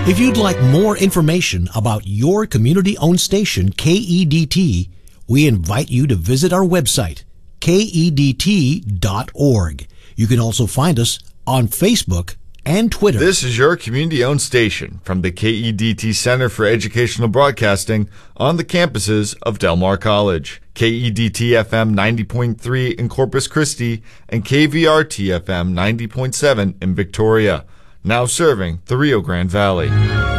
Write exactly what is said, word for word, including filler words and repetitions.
If you'd like more information about your community-owned station, K E D T, we invite you to visit our website, K E D T dot org. You can also find us on Facebook and Twitter. This is your community-owned station from the K E D T Center for Educational Broadcasting on the campuses of Del Mar College. K E D T F M ninety point three in Corpus Christi and K V R T F M ninety point seven in Victoria. Now serving the Rio Grande Valley.